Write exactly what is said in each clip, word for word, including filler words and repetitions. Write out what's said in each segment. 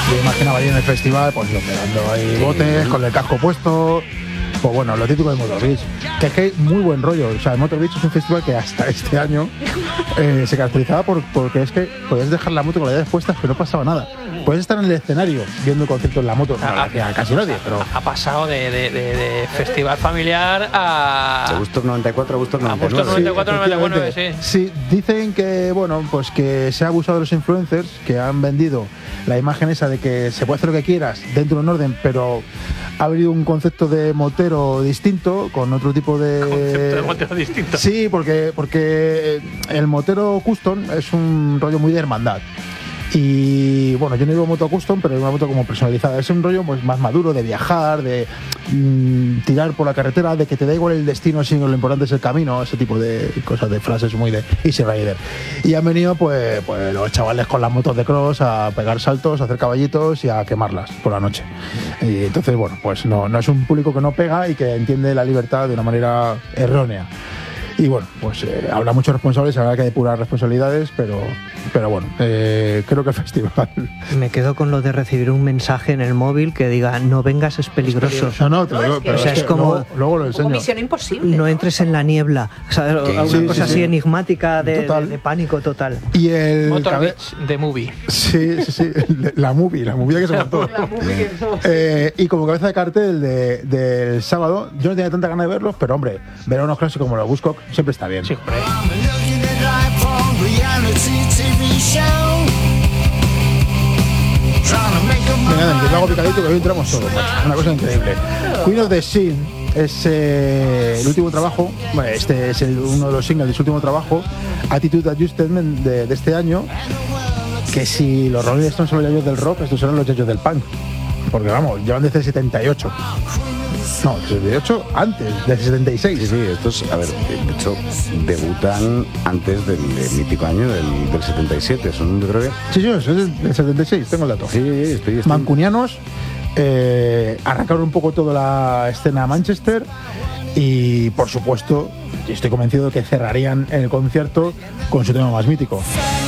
Yo imaginaba ahí en el festival, pues yo pegando ahí botes, con el casco puesto. Pues bueno, lo típico de Motor Beach. Que es que hay muy buen rollo. O sea, el Motor Beach es un festival que hasta este año eh, se caracterizaba por, porque es que podías dejar la moto con las llaves puestas que no pasaba nada. Puedes estar en el escenario viendo el concierto en la moto. No lo hacía casi nadie, pero... Ha pasado de, de, de, de festival familiar a... De Woodstock noventa y cuatro a Woodstock noventa y nueve. A Woodstock noventa y cuatro, noventa y nueve, sí. Sí, dicen que, bueno, pues que se ha abusado de los influencers, que han vendido la imagen esa de que se puede hacer lo que quieras dentro de un orden, pero ha habido un concepto de motero distinto, con otro tipo de... Concepto de motero distinto. Sí, porque, porque el motero custom es un rollo muy de hermandad. Y bueno, yo no digo moto custom, pero es una moto como personalizada. Es un rollo pues más maduro de viajar, de mmm, tirar por la carretera, de que te da igual el destino, sino lo importante es el camino, ese tipo de cosas, de frases muy de Easy Rider. Y han venido pues, pues los chavales con las motos de cross a pegar saltos, a hacer caballitos y a quemarlas por la noche. Y entonces, bueno, pues no, no es un público que no pega y que entiende la libertad de una manera errónea. Y bueno, pues eh, habrá muchos responsables, habrá que depurar responsabilidades, pero, pero bueno, eh, creo que el festival... Me quedo con lo de recibir un mensaje en el móvil que diga, no vengas, es peligroso. No, no, te lo digo, pero o sea, es, es que como... Luego, luego lo enseño. Como misión imposible. No entres en la niebla. O sea, una sí, cosa sí, así sí. enigmática de, Total. de, de pánico total. Y el... Motor cabe- Beach, The Movie. Sí, sí, sí, la movie, la movie que se montó. Eh, y como cabeza de cartel de, del sábado, yo no tenía tanta ganas de verlos, pero hombre, ver a unos clásicos como los Buzzcock siempre está bien. Sí, hombre. Venga, Dani, que lo hago picadito que hoy entramos todos, macho. Una cosa increíble. Queen of the Scene es eh, el último trabajo, bueno, este es el, uno de los singles de su último trabajo, Attitude Adjustment de, de este año, que si los Rolling Stones son los yayos del rock, estos serán los yayos del punk. Porque vamos, llevan desde el setenta y ocho. No, setenta y ocho antes, del setenta y seis. Sí, sí, estos, a ver, de hecho, debutan antes del, del mítico año del, del setenta y siete. Son, yo creo que... Sí, sí, es del setenta y seis, tengo el dato. Sí, estoy... estoy... Mancunianos, eh, arrancaron un poco toda la escena Manchester y, por supuesto, estoy convencido de que cerrarían el concierto con su tema más mítico.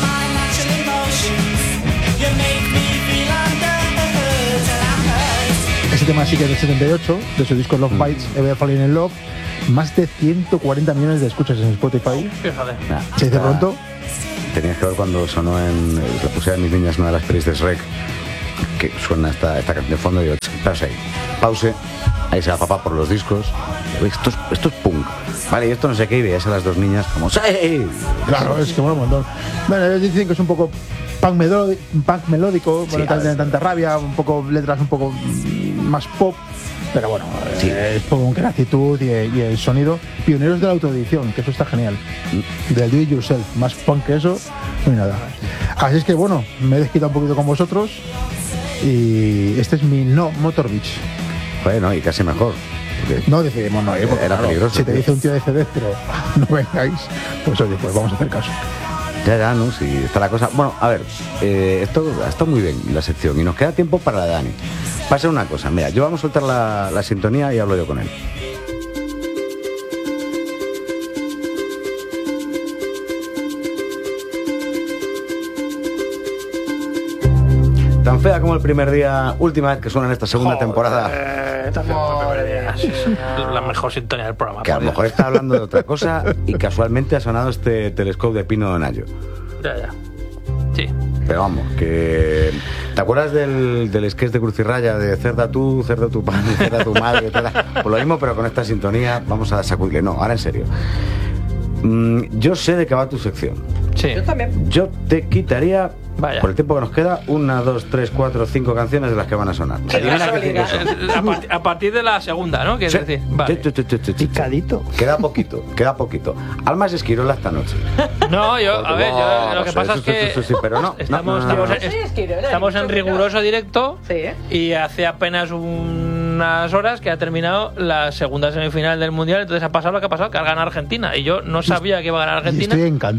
Ese tema sí que es del setenta y ocho, de su disco Love Bites, Ever Falling in Love. Más de ciento cuarenta millones de escuchas en Spotify. Fíjate. Nah, Se dice está- pronto. Tenías que ver cuando sonó en... La puse a mis niñas una de las pelis de Shrek, que suena esta, esta canción de fondo y digo, pause ahí, pause, ahí se va papá por los discos, esto es, esto es punk, vale, y esto no sé qué, y veías a las dos niñas como, ¡sí! Claro, es que mola un montón. Bueno, ellos dicen que es un poco punk, melodi- punk melódico, Sí, bueno, a ver. tiene tanta rabia, un poco letras un poco mm, más pop, pero bueno, Sí. eh, es punk en la actitud y, y el sonido. Pioneros de la autoedición, que eso está genial. Del do it yourself, más punk que eso, no hay nada. Así es que bueno, me he desquitado un poquito con vosotros y este es mi no Motor Beach. Bueno, y casi mejor. porque No decidimos no ir, porque Era claro, peligroso, si te tío. dice un tío de C D, pero no vengáis, pues oye, pues vamos a hacer caso. Ya, ya, ¿no? Sí, está la cosa... Bueno, a ver, eh, esto está muy bien, la sección, y nos queda tiempo para la de Dani. Pasa una cosa, mira, yo vamos a soltar la, la sintonía y hablo yo con él. Tan fea como el primer día, última vez que suena en esta segunda Joder, temporada. Eh, también fue el primer día. Sí, sí, la mejor sintonía del programa. Que a por lo Dios. mejor está hablando de otra cosa y casualmente ha sonado este telescopio de Pino Donaggio. Ya, ya. Sí. Pero vamos, que... ¿Te acuerdas del, del sketch de Cruz y Raya de cerda tú, cerda tu padre, cerda tu madre, etcétera? Pues lo mismo, pero con esta sintonía vamos a sacudirle. No, ahora en serio. Mm, yo sé de qué va tu sección. Sí. Yo también. Yo te quitaría, Vaya. por el tiempo que nos queda, una, dos, tres, cuatro, cinco canciones de las que van a sonar. Qué Adivina qué cinco casualidad. son. A, part- a partir de la segunda, ¿no? Quieres Sí. decir. Vale. Sí, sí, sí, sí, sí, sí. Picadito. Queda poquito, queda poquito. Almas Esquirola esta noche. No, yo, a ver, yo, lo que Sí, pasa sí, es que sí, sí, sí, pero no, estamos, no, no, no, estamos, no. en- Sí, es que yo, estamos en yo- riguroso directo Sí, ¿eh? y hace apenas unas horas que ha terminado la segunda semifinal del Mundial, entonces ha pasado lo que ha pasado, que ha ganado Argentina y yo no sabía que iba a ganar Y Argentina estoy encantado.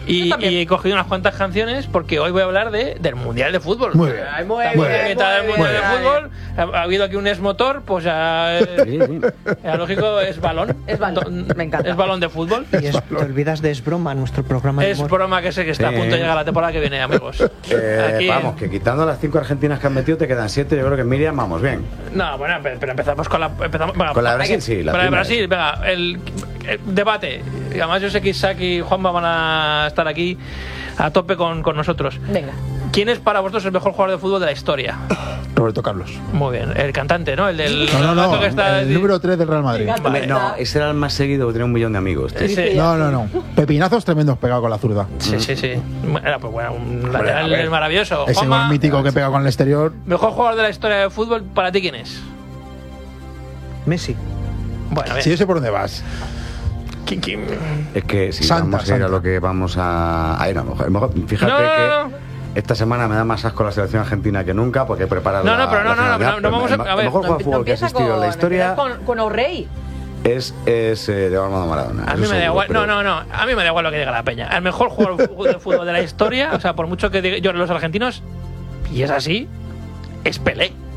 Y, y he cogido unas cuantas canciones porque hoy voy a hablar de, del Mundial de Fútbol. Muy bien. Ay, muy Estamos bien, en mitad del muy Mundial bien. de Fútbol. Ha, ha habido aquí un esmotor, pues ya, eh, Sí, sí. ya lógico, es balón. Es balón, me encanta. Es balón de fútbol. Y es- te olvidas de Es Broma, nuestro programa de Es humor. broma que sé que está Sí. a punto de llegar la temporada que viene, amigos. Eh, Aquí- vamos, que quitando las cinco argentinas que han metido te quedan siete. Yo creo que Miriam, vamos bien. No, bueno, pero, pero empezamos con la. Empezamos, venga, Con la de hay Brasil, que- sí, la Con la de primera. Brasil, venga, el, el debate. Y además, yo sé que Isaac y Juanma van a estar aquí a tope con, con nosotros. Venga. ¿Quién es para vosotros el mejor jugador de fútbol de la historia? Roberto Carlos. Muy bien, el cantante, ¿no? El del. No, no, no. gato que está- El número tres del Real Madrid. Me encanta. Vale. No, ese era el más seguido, que tenía un millón de amigos. tío. Ese- No, no, no. Pepinazos tremendos pegados con la zurda. Sí, sí, sí. Era pues bueno, un a lateral ver. maravilloso. Ese Juanma, gol mítico que pega con el exterior. mejor jugador de la historia de fútbol, ¿para ti quién es? Messi. Bueno, bien. Si ese por dónde vas. ¿Quién- quién? Es que si Santa, vamos a ir a Santa. lo que vamos a. Ahí no, mejor. mejor- Fíjate No, no, que no, no. esta semana me da más asco la selección argentina que nunca porque prepara No, la- no, pero no, la no, final no, ya, no, no pero vamos el, a- a el ver, mejor jugador de fútbol que ha empieza existido en la historia con, con O'Reilly. es, es eh, Diego Armando Maradona. A eso mí me da seguro, igual, pero- no, no, no, a mí me da igual lo que diga la peña. El mejor jugador de fútbol de la historia, o sea, por mucho que diga- lloren los argentinos, y es así, es Pelé.